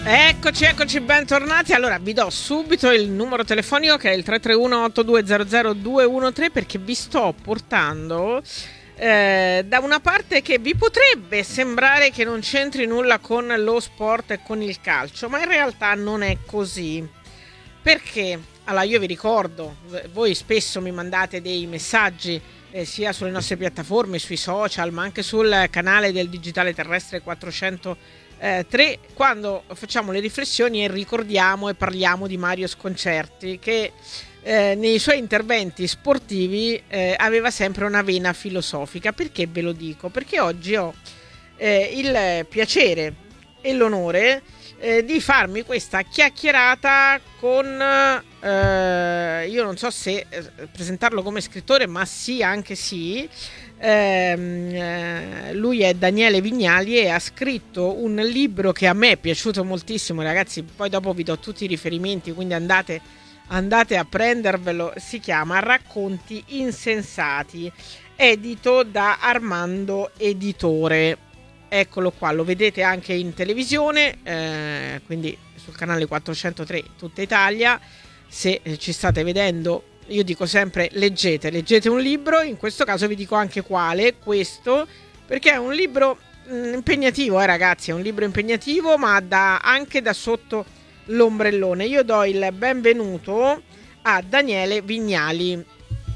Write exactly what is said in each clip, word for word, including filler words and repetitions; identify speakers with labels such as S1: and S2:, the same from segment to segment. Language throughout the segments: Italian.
S1: Eccoci, eccoci, bentornati. Allora vi do subito il numero telefonico che è il tre tre uno otto due zero zero due uno tre, perché vi sto portando eh, da una parte che vi potrebbe sembrare che non c'entri nulla con lo sport e con il calcio, ma in realtà non è così. Perché? Allora, io vi ricordo, voi spesso mi mandate dei messaggi eh, sia sulle nostre piattaforme, sui social, ma anche sul canale del Digitale Terrestre quattrocentotré, quando facciamo le riflessioni e ricordiamo e parliamo di Mario Sconcerti, che eh, nei suoi interventi sportivi eh, aveva sempre una vena filosofica. Perché ve lo dico? Perché oggi ho eh, il piacere e l'onore eh, di farmi questa chiacchierata con eh, io non so se eh, presentarlo come scrittore, ma sì, anche sì. Eh, lui è Daniele Vignali e ha scritto un libro che a me è piaciuto moltissimo, ragazzi. Poi dopo vi do tutti i riferimenti, quindi andate, andate a prendervelo. Si chiama Racconti insensati, edito da Armando Editore. Eccolo qua, lo vedete anche in televisione, eh, quindi sul canale quattrocentotré Tutta Italia. Se eh, ci state vedendo, io dico sempre leggete, leggete un libro. In questo caso vi dico anche quale, questo, perché è un libro mh, impegnativo, eh ragazzi, è un libro impegnativo, ma da, anche da sotto l'ombrellone. Io do il benvenuto a Daniele Vignali.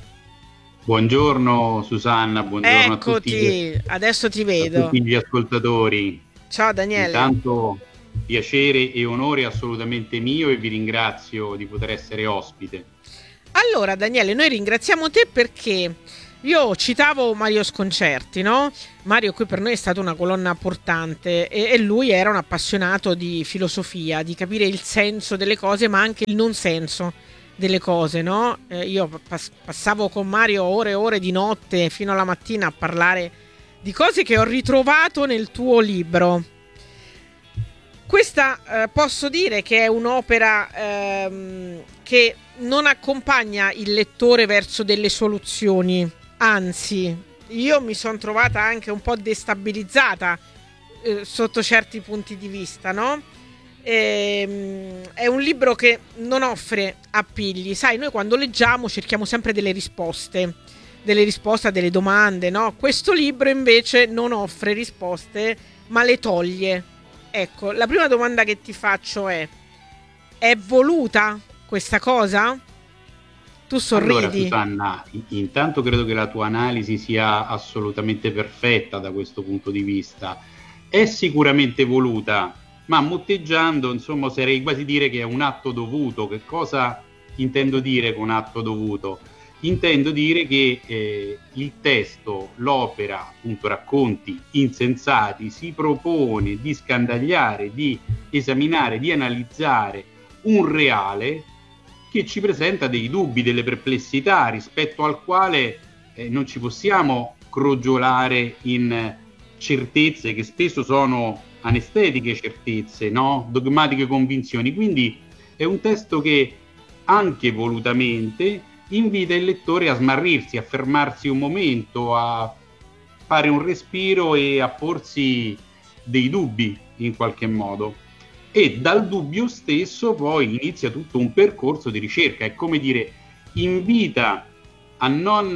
S2: Buongiorno Susanna, buongiorno
S1: Eccoti,
S2: a tutti,
S1: adesso ti vedo.
S2: a tutti gli ascoltatori.
S1: Ciao Daniele.
S2: Intanto piacere e onore assolutamente mio e vi ringrazio di poter essere ospite.
S1: Allora Daniele, noi ringraziamo te perché io citavo Mario Sconcerti, no? Mario qui per noi è stata una colonna portante e, e lui era un appassionato di filosofia, di capire il senso delle cose, ma anche il non senso delle cose, no? Eh, io pass- passavo con Mario ore e ore di notte fino alla mattina a parlare di cose che ho ritrovato nel tuo libro. Questa eh, posso dire che è un'opera ehm, che non accompagna il lettore verso delle soluzioni, anzi, io mi sono trovata anche un po' destabilizzata eh, sotto certi punti di vista, no? E, è un libro che non offre appigli. Sai, noi quando leggiamo cerchiamo sempre delle risposte, delle risposte a delle domande, no? Questo libro invece non offre risposte, ma le toglie. Ecco, la prima domanda che ti faccio è: è voluta questa cosa? Tu sorridi.
S2: Allora Susanna, intanto credo che la tua analisi sia assolutamente perfetta da questo punto di vista. È sicuramente voluta, ma motteggiando, insomma, oserei quasi dire che è un atto dovuto. Che cosa intendo dire con atto dovuto? Intendo dire che eh, il testo, l'opera, appunto Racconti insensati, si propone di scandagliare, di esaminare, di analizzare un reale che ci presenta dei dubbi, delle perplessità rispetto al quale eh, non ci possiamo crogiolare in certezze che spesso sono anestetiche certezze, no? Dogmatiche convinzioni. Quindi è un testo che anche volutamente invita il lettore a smarrirsi, a fermarsi un momento, a fare un respiro e a porsi dei dubbi in qualche modo. E dal dubbio stesso poi inizia tutto un percorso di ricerca. È come dire, invita a non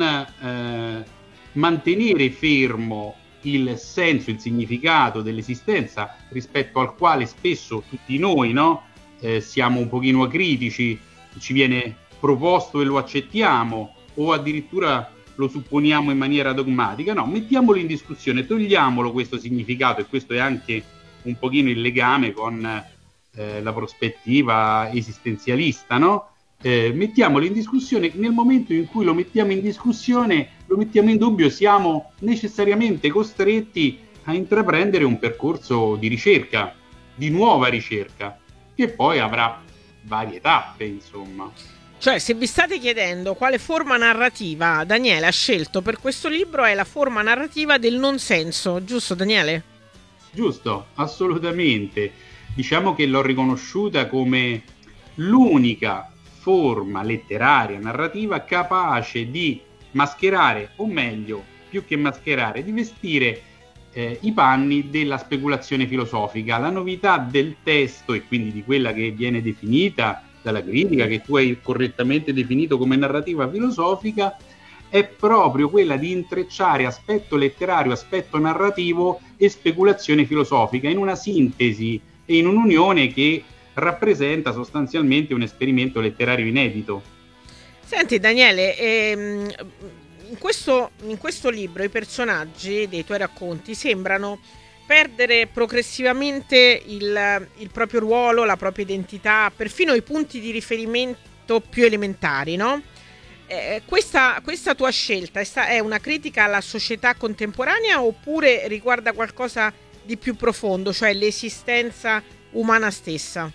S2: eh, mantenere fermo il senso, il significato dell'esistenza, rispetto al quale spesso tutti noi, no? eh, siamo un pochino acritici, ci viene proposto e lo accettiamo, o addirittura lo supponiamo in maniera dogmatica. No, mettiamolo in discussione, togliamolo questo significato, e questo è anche un pochino il legame con eh, la prospettiva esistenzialista, no? Eh, mettiamolo in discussione. Nel momento in cui lo mettiamo in discussione, lo mettiamo in dubbio, siamo necessariamente costretti a intraprendere un percorso di ricerca, di nuova ricerca, che poi avrà varie tappe, insomma.
S1: Cioè, se vi state chiedendo quale forma narrativa Daniele ha scelto per questo libro, è la forma narrativa del non senso, giusto Daniele?
S2: Giusto, assolutamente. Diciamo che l'ho riconosciuta come l'unica forma letteraria, narrativa, capace di mascherare, o meglio, più che mascherare, di vestire eh, i panni della speculazione filosofica. La novità del testo, e quindi di quella che viene definita dalla critica, che tu hai correttamente definito come narrativa filosofica, è proprio quella di intrecciare aspetto letterario, aspetto narrativo e speculazione filosofica in una sintesi e in un'unione che rappresenta sostanzialmente un esperimento letterario inedito.
S1: Senti Daniele, ehm, in, questo, in questo libro i personaggi dei tuoi racconti sembrano perdere progressivamente il, il proprio ruolo, la propria identità, perfino i punti di riferimento più elementari, no? Eh, questa, questa tua scelta è, sta- è una critica alla società contemporanea oppure riguarda qualcosa di più profondo, cioè l'esistenza umana stessa?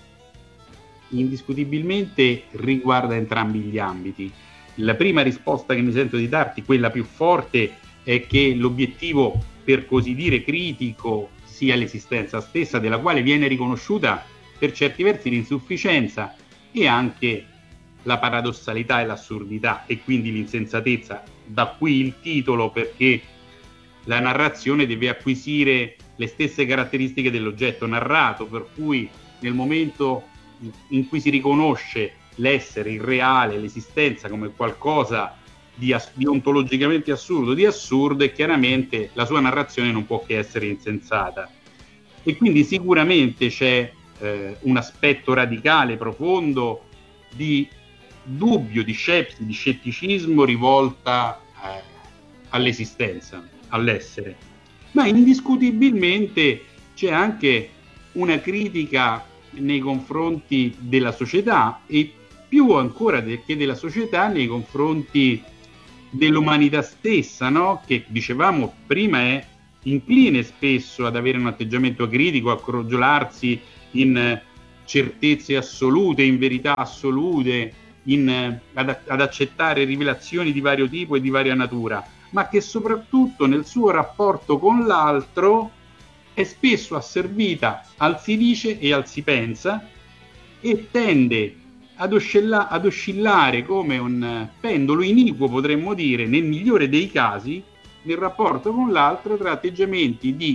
S2: Indiscutibilmente riguarda entrambi gli ambiti. La prima risposta che mi sento di darti, quella più forte, è che l'obiettivo, per così dire, critico sia l'esistenza stessa, della quale viene riconosciuta per certi versi l'insufficienza e anche la paradossalità e l'assurdità e quindi l'insensatezza. Da qui il titolo, perché la narrazione deve acquisire le stesse caratteristiche dell'oggetto narrato, per cui nel momento in cui si riconosce l'essere, il reale, l'esistenza come qualcosa di, as- di ontologicamente assurdo, di assurdo, e chiaramente la sua narrazione non può che essere insensata. E quindi sicuramente c'è eh, un aspetto radicale, profondo, di dubbio, di skepsi, di scetticismo rivolta eh, all'esistenza, all'essere. Ma indiscutibilmente c'è anche una critica nei confronti della società e più ancora de- che della società nei confronti dell'umanità stessa, no? Che dicevamo prima è incline spesso ad avere un atteggiamento critico, a crogiolarsi in eh, certezze assolute, in verità assolute, in, eh, ad, ad accettare rivelazioni di vario tipo e di varia natura, ma che soprattutto nel suo rapporto con l'altro è spesso asservita al si dice e al si pensa e tende ad, oscilla- ad oscillare come un pendolo iniquo, potremmo dire, nel migliore dei casi, nel rapporto con l'altro tra atteggiamenti di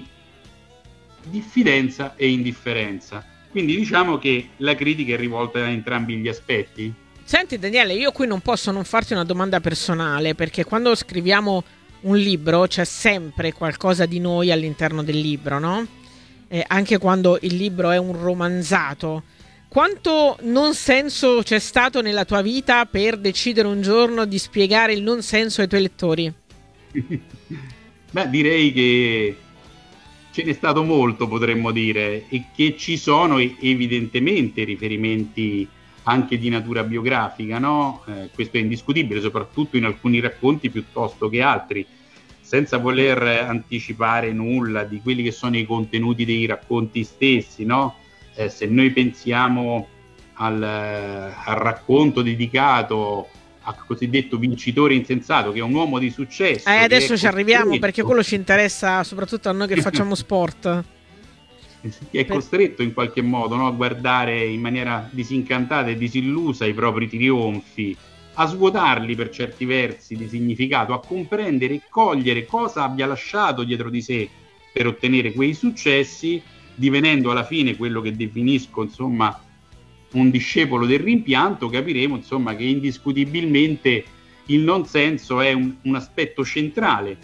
S2: diffidenza e indifferenza. Quindi diciamo che la critica è rivolta a entrambi gli aspetti.
S1: Senti Daniele, io qui non posso non farti una domanda personale, perché quando scriviamo un libro c'è sempre qualcosa di noi all'interno del libro, no? Eh, anche quando il libro è un romanzato. Quanto non senso c'è stato nella tua vita per decidere un giorno di spiegare il non senso ai tuoi lettori?
S2: Beh, direi che ce n'è stato molto, potremmo dire, e che ci sono evidentemente riferimenti anche di natura biografica, no? Eh, questo è indiscutibile, soprattutto in alcuni racconti piuttosto che altri, senza voler anticipare nulla di quelli che sono i contenuti dei racconti stessi, no? Eh, se noi pensiamo al, al racconto dedicato al cosiddetto vincitore insensato, che è un uomo di successo.
S1: Eh, adesso ci arriviamo, perché quello ci
S2: costretto
S1: interessa soprattutto a noi che facciamo sport.
S2: che è costretto in qualche modo, no, a guardare in maniera disincantata e disillusa i propri trionfi, a svuotarli per certi versi di significato, a comprendere e cogliere cosa abbia lasciato dietro di sé per ottenere quei successi, divenendo alla fine quello che definisco, insomma, un discepolo del rimpianto. Capiremo, insomma, che indiscutibilmente il non senso è un, un aspetto centrale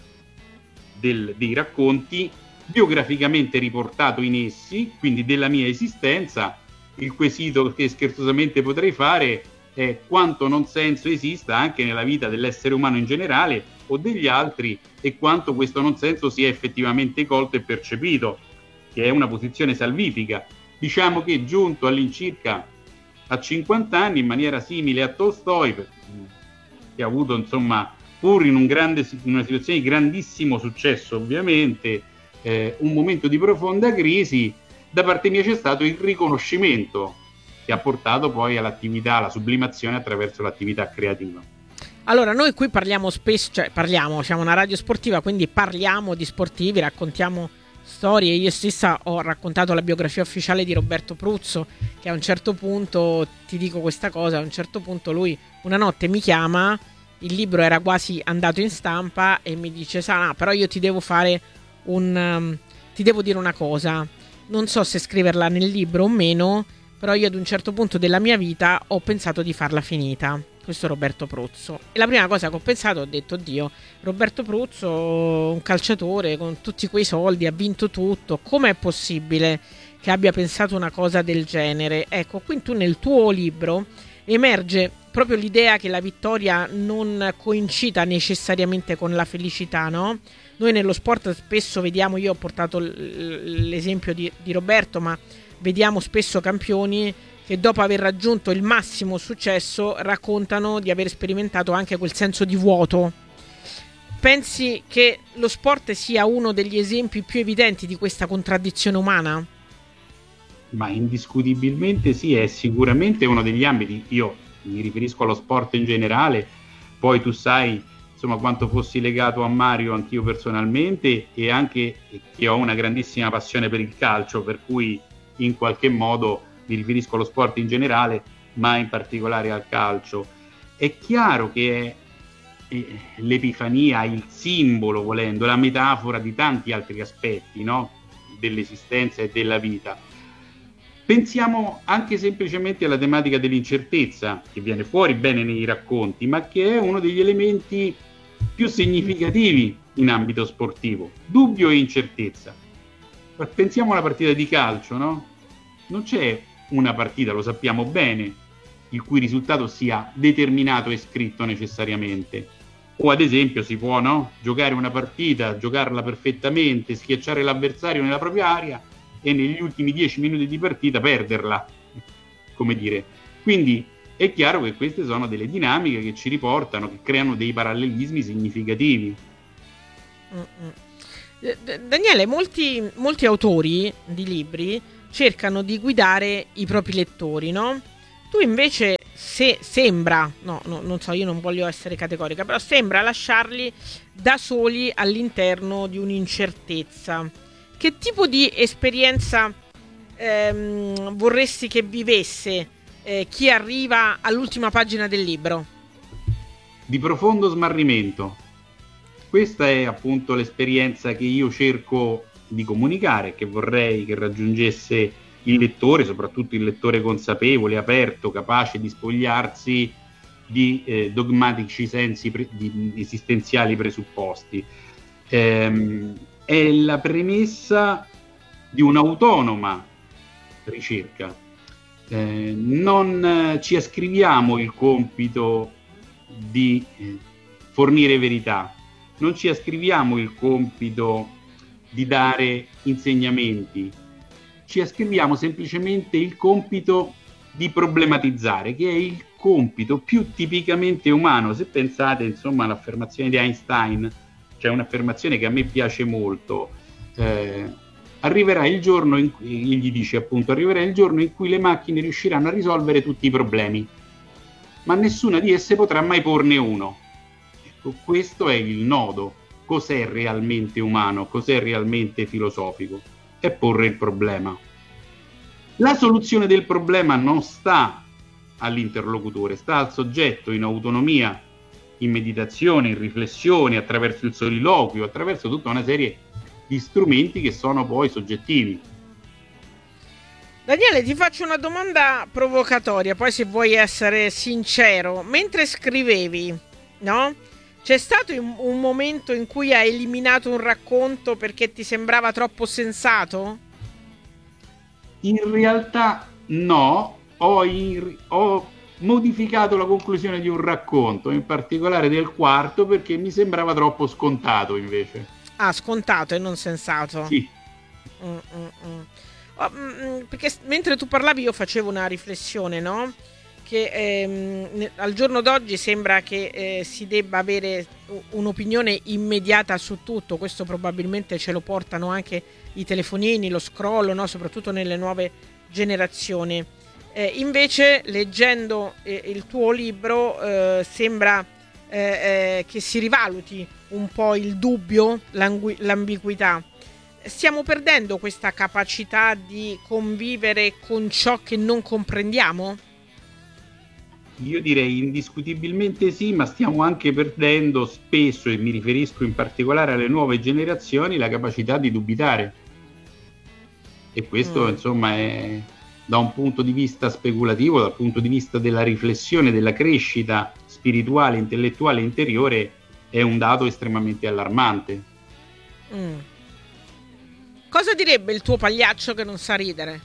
S2: del, dei racconti, biograficamente riportato in essi, quindi della mia esistenza. Il quesito che scherzosamente potrei fare è quanto non senso esista anche nella vita dell'essere umano in generale o degli altri, e quanto questo non senso sia effettivamente colto e percepito, che è una posizione salvifica. Diciamo che giunto all'incirca a cinquanta anni, in maniera simile a Tolstoi, che ha avuto, insomma, pur in un grande, in una situazione di grandissimo successo ovviamente, eh, un momento di profonda crisi, da parte mia c'è stato il riconoscimento che ha portato poi all'attività, alla sublimazione attraverso l'attività creativa.
S1: Allora, noi qui parliamo spesso, cioè parliamo, siamo una radio sportiva, quindi parliamo di sportivi, raccontiamo storie. Io stessa ho raccontato la biografia ufficiale di Roberto Pruzzo, che a un certo punto, ti dico questa cosa, a un certo punto lui una notte mi chiama, il libro era quasi andato in stampa e mi dice: Sana, però io ti devo fare un... Um, ti devo dire una cosa, non so se scriverla nel libro o meno, però io ad un certo punto della mia vita ho pensato di farla finita. Questo è Roberto Pruzzo. E la prima cosa che ho pensato, ho detto, Dio, Roberto Pruzzo, un calciatore con tutti quei soldi, ha vinto tutto, com'è possibile che abbia pensato una cosa del genere? Ecco, qui tu nel tuo libro emerge proprio l'idea che la vittoria non coincida necessariamente con la felicità, no? Noi nello sport spesso vediamo, io ho portato l'esempio di, di Roberto, ma vediamo spesso campioni che dopo aver raggiunto il massimo successo raccontano di aver sperimentato anche quel senso di vuoto. Pensi che lo sport sia uno degli esempi più evidenti di questa contraddizione umana?
S2: Ma indiscutibilmente sì, è sicuramente uno degli ambiti. Io mi riferisco allo sport in generale, poi tu sai insomma quanto fossi legato a Mario anch'io personalmente, e anche che ho una grandissima passione per il calcio, per cui in qualche modo mi riferisco allo sport in generale, ma in particolare al calcio. È chiaro che è l'epifania, il simbolo, volendo, la metafora di tanti altri aspetti, no? Dell'esistenza e della vita. Pensiamo anche semplicemente alla tematica dell'incertezza, che viene fuori bene nei racconti, ma che è uno degli elementi più significativi in ambito sportivo. Dubbio e incertezza. Pensiamo alla partita di calcio, no? Non c'è una partita, lo sappiamo bene, il cui risultato sia determinato e scritto necessariamente. O ad esempio si può, no? Giocare una partita, giocarla perfettamente, schiacciare l'avversario nella propria area e negli ultimi dieci minuti di partita perderla, come dire. Quindi è chiaro che queste sono delle dinamiche che ci riportano, che creano dei parallelismi significativi.
S1: Mm-mm. Daniele, molti, molti autori di libri cercano di guidare i propri lettori, no? Tu invece, se sembra, no, no, non so, io non voglio essere categorica, però sembra lasciarli da soli all'interno di un'incertezza. Che tipo di esperienza ehm, vorresti che vivesse eh, chi arriva all'ultima pagina del libro?
S2: Di profondo smarrimento. Questa è appunto l'esperienza che io cerco di comunicare, che vorrei che raggiungesse il lettore, soprattutto il lettore consapevole, aperto, capace di spogliarsi di eh, dogmatici sensi pre- di esistenziali presupposti. Ehm, è la premessa di un'autonoma ricerca. Eh, non eh, ci ascriviamo il compito di eh, fornire verità, non ci ascriviamo il compito di dare insegnamenti, ci ascriviamo semplicemente il compito di problematizzare, che è il compito più tipicamente umano. Se pensate insomma all'affermazione di Einstein, c'è un'affermazione che a me piace molto, eh, arriverà il giorno in cui, gli dice appunto, arriverà il giorno in cui le macchine riusciranno a risolvere tutti i problemi, ma nessuna di esse potrà mai porne uno. Ecco, questo è il nodo. Cos'è realmente umano? Cos'è realmente filosofico? È porre il problema. La soluzione del problema non sta all'interlocutore, sta al soggetto in autonomia, in meditazione, in riflessione, attraverso il soliloquio, attraverso tutta una serie di strumenti che sono poi soggettivi.
S1: Daniele, ti faccio una domanda provocatoria, poi se vuoi essere sincero. Mentre scrivevi, no? C'è stato un, un momento in cui hai eliminato un racconto perché ti sembrava troppo sensato?
S2: In realtà no, ho, in, ho modificato la conclusione di un racconto, in particolare del quarto, perché mi sembrava troppo scontato invece.
S1: Ah, scontato e non sensato.
S2: Sì.
S1: Mm, mm, mm. Oh, mm, perché mentre tu parlavi io facevo una riflessione, no? Che ehm, al giorno d'oggi sembra che eh, si debba avere un'opinione immediata su tutto. Questo probabilmente ce lo portano anche i telefonini, lo scroll, no? Soprattutto nelle nuove generazioni. Eh, invece leggendo eh, il tuo libro eh, sembra eh, eh, che si rivaluti un po' il dubbio, l'angui- l'ambiguità. Stiamo perdendo questa capacità di convivere con ciò che non comprendiamo?
S2: Io direi indiscutibilmente sì, ma stiamo anche perdendo spesso, e mi riferisco in particolare alle nuove generazioni, la capacità di dubitare. E questo, mm. insomma, è, da un punto di vista speculativo, dal punto di vista della riflessione, della crescita spirituale, intellettuale, interiore, è un dato estremamente allarmante.
S1: Mm. Cosa direbbe il tuo pagliaccio che non sa ridere?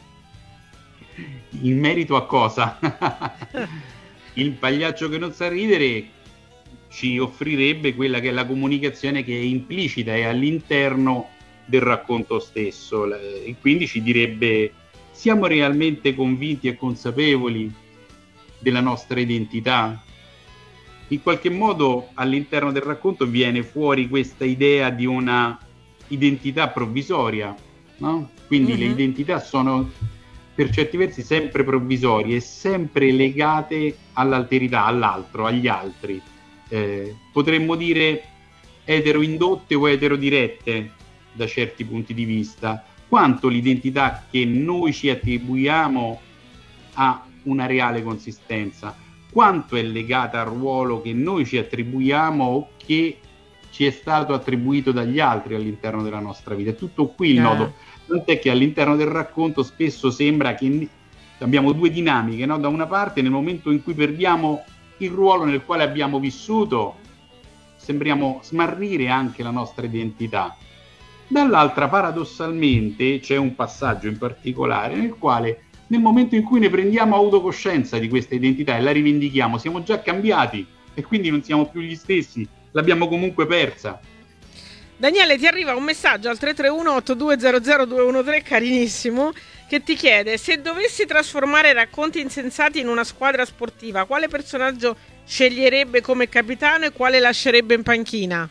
S2: In merito a cosa? Il pagliaccio che non sa ridere ci offrirebbe quella che è la comunicazione che è implicita e all'interno del racconto stesso, e quindi ci direbbe: siamo realmente convinti e consapevoli della nostra identità? In qualche modo all'interno del racconto viene fuori questa idea di una identità provvisoria, no? Quindi mm-hmm. le identità sono per certi versi sempre provvisorie e sempre legate all'alterità, all'altro, agli altri. Eh, potremmo dire eteroindotte o eterodirette da certi punti di vista, quanto l'identità che noi ci attribuiamo ha una reale consistenza, quanto è legata al ruolo che noi ci attribuiamo o che ci è stato attribuito dagli altri all'interno della nostra vita. È tutto qui il yeah. nodo. Tant'è che all'interno del racconto spesso sembra che abbiamo due dinamiche, no? Da una parte, nel momento in cui perdiamo il ruolo nel quale abbiamo vissuto, sembriamo smarrire anche la nostra identità. Dall'altra, paradossalmente, c'è un passaggio in particolare nel quale, nel momento in cui ne prendiamo autocoscienza di questa identità e la rivendichiamo, siamo già cambiati e quindi non siamo più gli stessi, l'abbiamo comunque persa.
S1: Daniele, ti arriva un messaggio al tre tre uno otto due zero zero due uno tre, carinissimo, che ti chiede: se dovessi trasformare Racconti Insensati in una squadra sportiva, quale personaggio sceglierebbe come capitano e quale lascerebbe in panchina?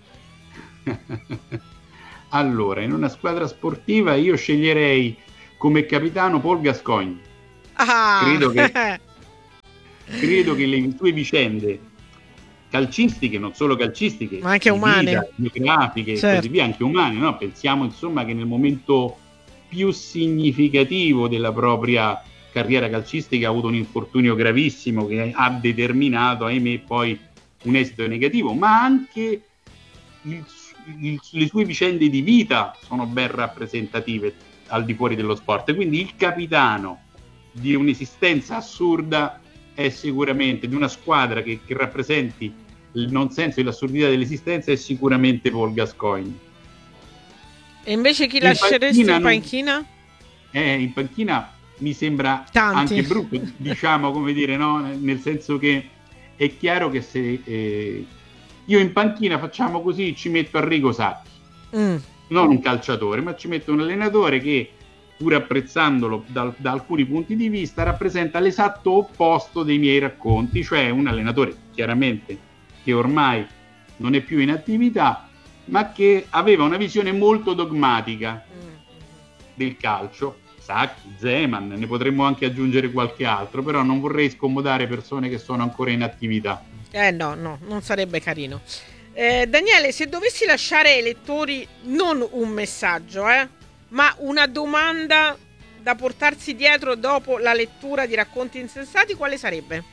S2: Allora, in una squadra sportiva io sceglierei come capitano Paul Gascoigne.
S1: Ah.
S2: Credo che, credo che le sue vicende calcistiche, non solo calcistiche,
S1: ma anche umane,
S2: biografiche e certo. così via, anche umane, no? Pensiamo insomma che nel momento più significativo della propria carriera calcistica ha avuto un infortunio gravissimo che ha determinato, ahimè, poi un esito negativo, ma anche il, il, le sue vicende di vita sono ben rappresentative al di fuori dello sport. Quindi il capitano di un'esistenza assurda è sicuramente, di una squadra che, che rappresenti il non senso e l'assurdità dell'esistenza, è sicuramente Paul Gascoigne.
S1: E invece chi in lasceresti panchina in panchina?
S2: Non, eh, in panchina mi sembra
S1: Tanti.
S2: Anche brutto, diciamo, come dire, no? Nel senso che è chiaro che se eh, io in panchina, facciamo così, ci metto Arrigo Sacchi, mm. non un calciatore, ma ci metto un allenatore che, pur apprezzandolo da, da alcuni punti di vista, rappresenta l'esatto opposto dei miei racconti, cioè un allenatore chiaramente che ormai non è più in attività, ma che aveva una visione molto dogmatica del calcio. Sacchi, Zeman, ne potremmo anche aggiungere qualche altro, però non vorrei scomodare persone che sono ancora in attività.
S1: Eh no, no, non sarebbe carino. Eh, Daniele, se dovessi lasciare ai lettori non un messaggio, eh, ma una domanda da portarsi dietro dopo la lettura di Racconti Insensati, quale sarebbe?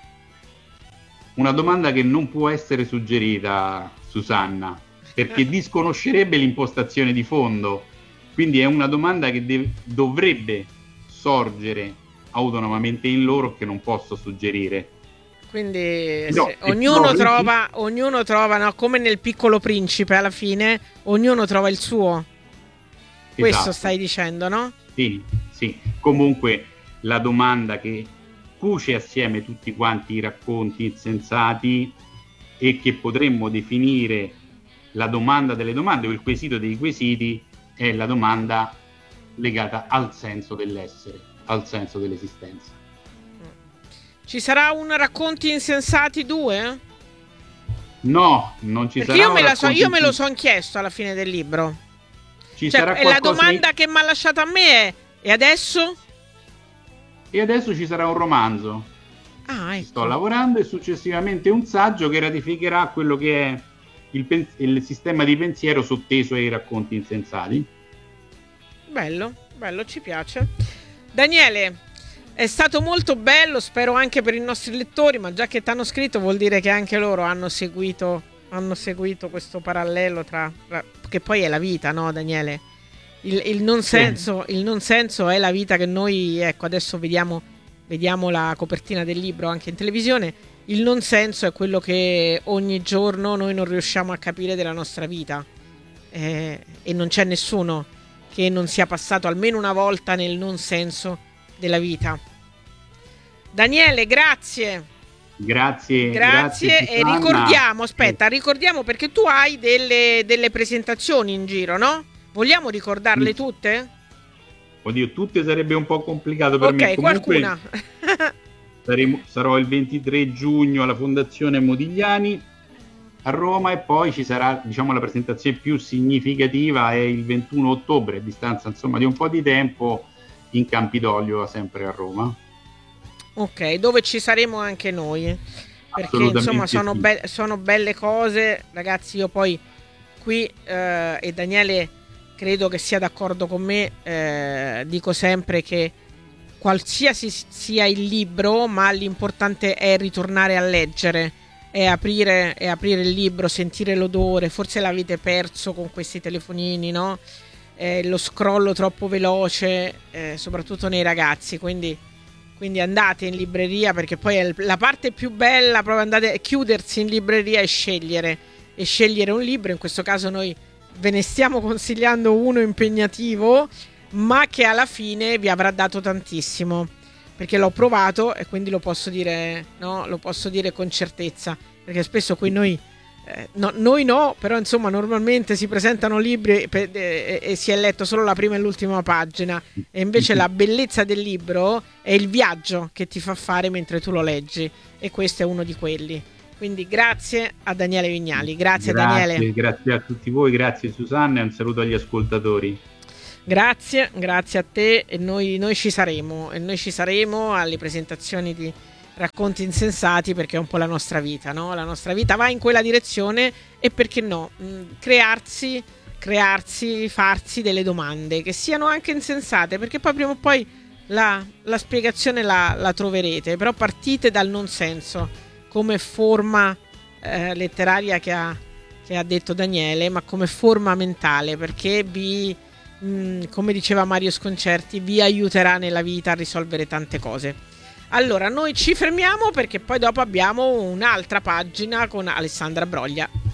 S2: Una domanda che non può essere suggerita, Susanna, perché disconoscerebbe l'impostazione di fondo. Quindi è una domanda che de- dovrebbe sorgere autonomamente in loro, che non posso suggerire.
S1: Quindi no, se, ognuno, trova, ognuno trova, no, come nel Piccolo Principe, alla fine ognuno trova il suo. Esatto. Questo stai dicendo, no?
S2: Sì, sì. Comunque la domanda che cuce assieme tutti quanti i racconti insensati e che potremmo definire la domanda delle domande o il quesito dei quesiti è la domanda legata al senso dell'essere, al senso dell'esistenza.
S1: Ci sarà un Racconti Insensati due?
S2: No, non ci
S1: Perché
S2: sarà.
S1: Io me, la so, io me lo son chiesto alla fine del libro.
S2: Ci
S1: cioè,
S2: sarà
S1: e la domanda di... che mi ha lasciato a me è: e adesso?
S2: E adesso ci sarà un romanzo.
S1: Ah, ecco.
S2: Sto lavorando, e successivamente un saggio che ratificherà quello che è il, pen- il sistema di pensiero sotteso ai Racconti Insensati.
S1: Bello, bello, ci piace. Daniele, È stato molto bello, spero anche per i nostri lettori, ma già che ti hanno scritto vuol dire che anche loro hanno seguito, hanno seguito questo parallelo tra, tra che poi è la vita, no Daniele? Il, il, non senso, sì. il non senso è la vita che noi, ecco, adesso vediamo, vediamo la copertina del libro anche in televisione. Il non senso è quello che ogni giorno noi non riusciamo a capire della nostra vita, eh, e non c'è nessuno che non sia passato almeno una volta nel non senso della vita. Daniele, grazie.
S2: Grazie,
S1: grazie, grazie e ricordiamo, aspetta, ricordiamo perché tu hai delle, delle presentazioni in giro, no? Vogliamo ricordarle tutte?
S2: Oddio, tutte sarebbe un po' complicato per
S1: okay,
S2: me.
S1: Ok, qualcuna.
S2: saremo, sarò il ventitré giugno alla Fondazione Modigliani a Roma e poi ci sarà, diciamo, la presentazione più significativa è il ventuno ottobre, a distanza insomma di un po' di tempo, in Campidoglio, sempre a Roma.
S1: Ok, dove ci saremo anche noi, perché insomma sono, sì. be- sono belle cose, ragazzi. Io poi qui eh, e Daniele credo che sia d'accordo con me, eh, dico sempre che qualsiasi sia il libro, ma l'importante è ritornare a leggere, è aprire, è aprire il libro, sentire l'odore. Forse l'avete perso con questi telefonini, no? Eh, lo scrollo troppo veloce, eh, soprattutto nei ragazzi, quindi, quindi andate in libreria, perché poi è la parte più bella, proprio andate, chiudersi in libreria e scegliere e scegliere un libro. In questo caso noi ve ne stiamo consigliando uno impegnativo, ma che alla fine vi avrà dato tantissimo, perché l'ho provato e quindi lo posso dire, no? Lo posso dire con certezza, perché spesso qui noi Eh, no, noi no, però insomma normalmente si presentano libri per, e, e si è letto solo la prima e l'ultima pagina, e invece la bellezza del libro è il viaggio che ti fa fare mentre tu lo leggi, e questo è uno di quelli. Quindi grazie a Daniele Vignali. Grazie,
S2: grazie
S1: Daniele.
S2: Grazie a tutti voi, grazie Susanna, e un saluto agli ascoltatori.
S1: Grazie, grazie a te, e noi, noi ci saremo, e noi ci saremo alle presentazioni di Racconti insensati, perché è un po' la nostra vita, no? La nostra vita va in quella direzione, e perché no, mh, crearsi, crearsi, farsi delle domande che siano anche insensate, perché poi prima o poi la, la spiegazione la, la troverete, però partite dal non senso come forma eh, letteraria che ha, che ha detto Daniele, ma come forma mentale, perché vi, mh, come diceva Mario Sconcerti, vi aiuterà nella vita a risolvere tante cose. Allora, noi ci fermiamo perché poi dopo abbiamo un'altra pagina con Alessandra Broglia.